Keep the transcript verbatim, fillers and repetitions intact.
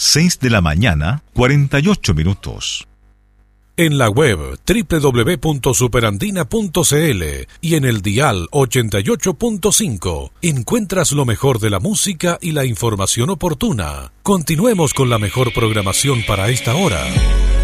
seis de la mañana, cuarenta y ocho minutos. En la web doble u doble u doble u punto superandina punto c l y en el dial ochenta y ocho punto cinco encuentras lo mejor de la música y la información oportuna. Continuemos con la mejor programación para esta hora.